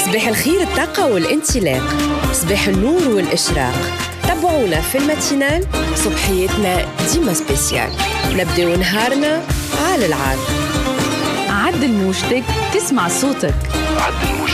صباح الخير، الطاقة والانطلاق، صباح النور والإشراق. تابعونا في الماتينال، صبحيتنا ديما سبيسيال. نبداو نهارنا على العال. عدل موجتك تسمع صوتك. عدل موجتك